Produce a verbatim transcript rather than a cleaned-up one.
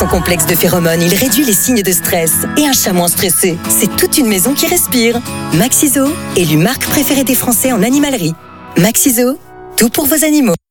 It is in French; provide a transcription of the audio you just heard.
son complexe de phéromones, il réduit les signes de stress. Et un chat moins stressé, c'est toute une maison qui respire. Maxiso, élu marque préférée des Français en animalerie. Maxiso, tout pour vos animaux.